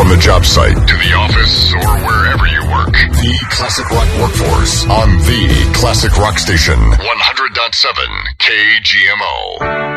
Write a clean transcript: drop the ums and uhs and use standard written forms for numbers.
the job site, to the office, or wherever you work. The Classic Rock Workforce on the Classic Rock Station. 100.7 KGMO.